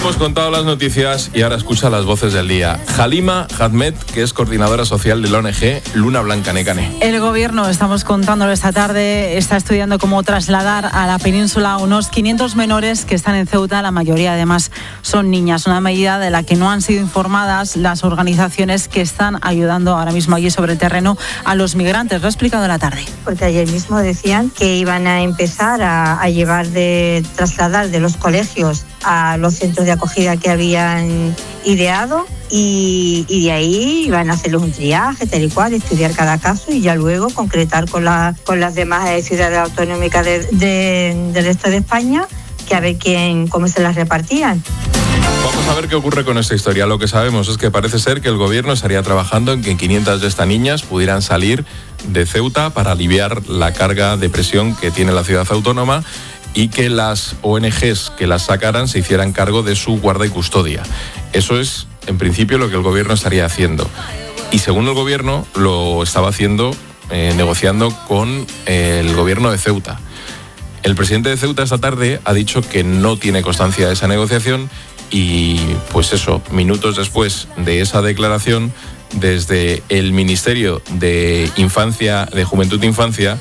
Hemos contado las noticias y ahora escucha las voces del día. Halima Hadmed, que es coordinadora social de la ONG Luna Blanca Nekane. El gobierno, estamos contándolo esta tarde, está estudiando cómo trasladar a la península unos 500 menores que están en Ceuta. La mayoría, además, son niñas. Una medida de la que no han sido informadas las organizaciones que están ayudando ahora mismo allí sobre el terreno a los migrantes. Lo ha explicado en la tarde. Porque ayer mismo decían que iban a empezar a trasladar de los colegios a los centros de acogida que habían ideado y de ahí iban a hacerles un triaje, tal y cual, estudiar cada caso y ya luego concretar con las demás ciudades autonómicas del resto de España, que a ver cómo se las repartían. Vamos a ver qué ocurre con esta historia. Lo que sabemos es que parece ser que el gobierno estaría trabajando en que 500 de estas niñas pudieran salir de Ceuta para aliviar la carga de presión que tiene la ciudad autónoma y que las ONGs que las sacaran se hicieran cargo de su guarda y custodia. Eso es, en principio, lo que el gobierno estaría haciendo. Y según el gobierno, lo estaba haciendo negociando con el gobierno de Ceuta. El presidente de Ceuta esta tarde ha dicho que no tiene constancia de esa negociación y, pues eso, minutos después de esa declaración, desde el Ministerio de Infancia, de Juventud e Infancia,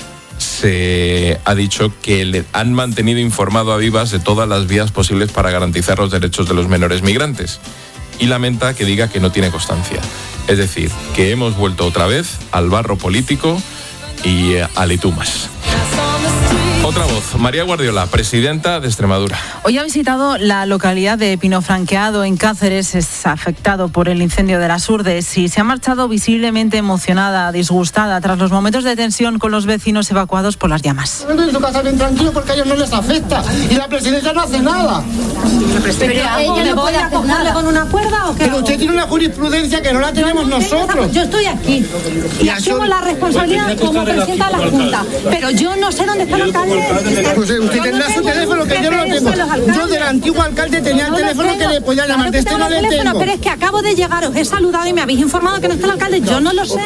se ha dicho que le han mantenido informado a Vivas de todas las vías posibles para garantizar los derechos de los menores migrantes y lamenta que diga que no tiene constancia. Es decir, que hemos vuelto otra vez al barro político y a Litumas. Otra voz, María Guardiola, presidenta de Extremadura. Hoy ha visitado la localidad de Pinofranqueado, en Cáceres. Es afectado por el incendio de las Urdes y se ha marchado visiblemente emocionada, disgustada, tras los momentos de tensión con los vecinos evacuados por las llamas. En su casa bien tranquilo porque a ellos no les afecta y la presidenta no hace nada. ¿Pero ella no puede acogerle con una cuerda o qué? Pero usted tiene una jurisprudencia que no la tenemos nosotros. Yo estoy aquí y asumo la responsabilidad como presidenta de la Junta, pero yo no sé dónde está el alcalde. Pues usted tendrá su teléfono, que yo no lo tengo. Yo del antiguo alcalde tenía el teléfono que le podía llamar, de este no le tengo. Pero es que acabo de llegar, os he saludado y me habéis informado que no está el alcalde, yo no lo sé.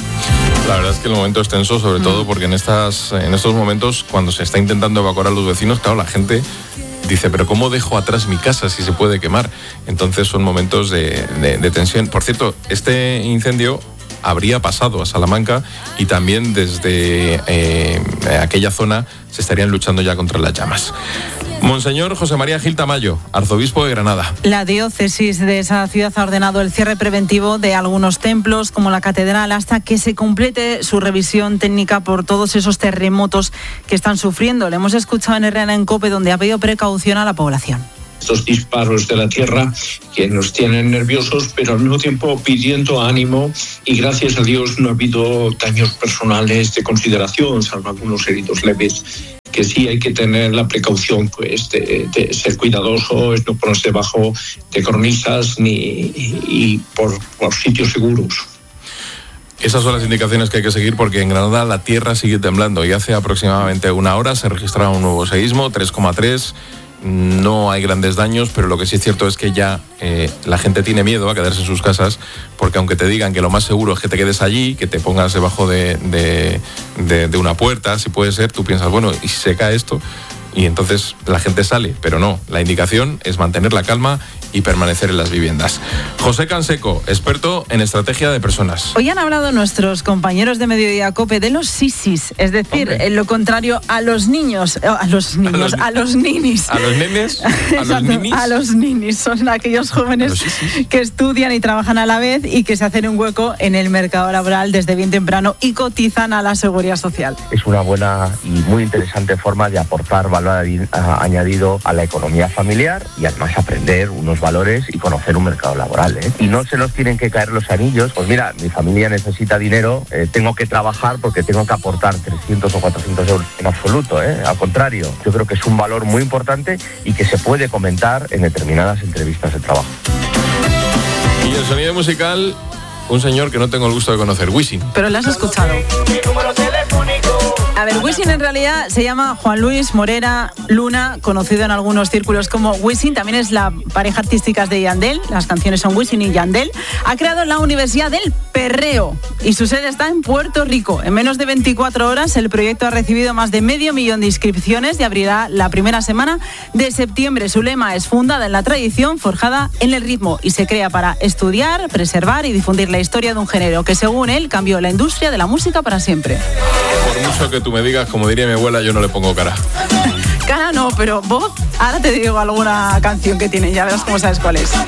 La verdad es que el momento es tenso, sobre todo porque en estos momentos, cuando se está intentando evacuar a los vecinos, claro, la gente dice, pero ¿cómo dejo atrás mi casa si se puede quemar? Entonces son momentos de tensión. Por cierto, este incendio habría pasado a Salamanca y también desde aquella zona se estarían luchando ya contra las llamas. Monseñor José María Gil Tamayo, arzobispo de Granada. La diócesis de esa ciudad ha ordenado el cierre preventivo de algunos templos, como la catedral, hasta que se complete su revisión técnica por todos esos terremotos que están sufriendo. Le hemos escuchado en Herrera en COPE, donde ha pedido precaución a la población. Estos disparos de la tierra que nos tienen nerviosos, pero al mismo tiempo pidiendo ánimo, y gracias a Dios no ha habido daños personales de consideración, salvo algunos heridos leves, que sí hay que tener la precaución pues de ser cuidadoso, es no ponerse debajo de cornisas y por sitios seguros. Esas son las indicaciones que hay que seguir porque en Granada la tierra sigue temblando y hace aproximadamente una hora se registraba un nuevo seísmo, 3,3. No hay grandes daños, pero lo que sí es cierto es que ya la gente tiene miedo a quedarse en sus casas, porque aunque te digan que lo más seguro es que te quedes allí, que te pongas debajo de una puerta, si puede ser, tú piensas, bueno, ¿y si se cae esto? Y entonces la gente sale, pero no, la indicación es mantener la calma y permanecer en las viviendas. José Canseco, experto en estrategia de personas. Hoy han hablado nuestros compañeros de Mediodía COPE de los sisis, es decir, en lo contrario a los niños, a los ninis. ¿A los nenes? ¿A los ninis? A los ninis, son aquellos jóvenes que estudian y trabajan a la vez y que se hacen un hueco en el mercado laboral desde bien temprano y cotizan a la Seguridad Social. Es una buena y muy interesante forma de aportar valor añadido a la economía familiar y además aprender unos valores y conocer un mercado laboral, ¿eh? Y no se nos tienen que caer los anillos. Pues mira, mi familia necesita dinero, tengo que trabajar porque tengo que aportar 300 o 400 euros en absoluto, ¿eh? Al contrario, yo creo que es un valor muy importante y que se puede comentar en determinadas entrevistas de trabajo. Y el sonido musical, un señor que no tengo el gusto de conocer, Wisin. Pero lo has escuchado. A ver, Wisin en realidad se llama Juan Luis Morera Luna, conocido en algunos círculos como Wisin. También es la pareja artística de Yandel. Las canciones son Wisin y Yandel. Ha creado la Universidad del Perreo, y su sede está en Puerto Rico. En menos de 24 horas el proyecto ha recibido más de 500.000 de inscripciones y abrirá la primera semana de septiembre. Su lema es fundada en la tradición, forjada en el ritmo, y se crea para estudiar, preservar y difundir la historia de un género que, según él, cambió la industria de la música para siempre. Por mucho que tú me digas, como diría mi abuela, yo no le pongo cara. Cara no, pero voz, ahora te digo alguna canción que tiene, ya verás cómo sabes cuál es.